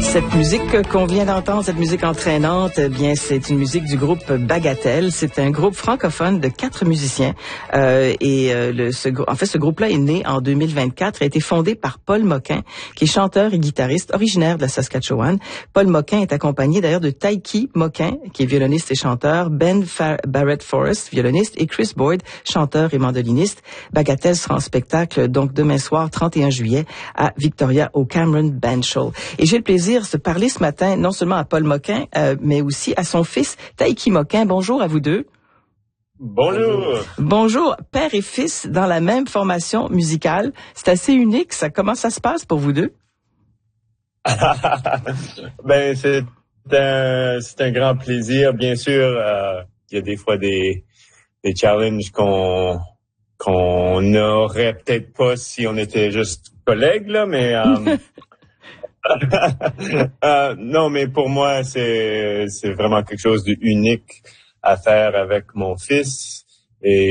Cette musique qu'on vient d'entendre, cette musique entraînante, eh bien, c'est une musique du groupe Bagatelle. C'est un groupe francophone de 4 musiciens. Ce groupe-là est né en 2024, a été fondé par Paul Moquin, qui est chanteur et guitariste originaire de la Saskatchewan. Paul Moquin est accompagné d'ailleurs de Taiki Moquin, qui est violoniste et chanteur, Barrett Forrest, violoniste, et Chris Boyd, chanteur et mandoliniste. Bagatelle sera en spectacle donc demain soir, 31 juillet, à Victoria, au Cameron Bandshell. Et j'ai le plaisir de parler ce matin non seulement à Paul Moquin, mais aussi à son fils Taiki Moquin. Bonjour à vous deux. Bonjour. Bonjour, père et fils dans la même formation musicale. C'est assez unique, ça. Comment ça se passe pour vous deux? Ben, c'est un grand plaisir. Bien sûr, il y a des fois des challenges qu'on n'aurait peut-être pas si on était juste collègues, là, mais non, mais pour moi, c'est vraiment quelque chose d'unique à faire avec mon fils. Et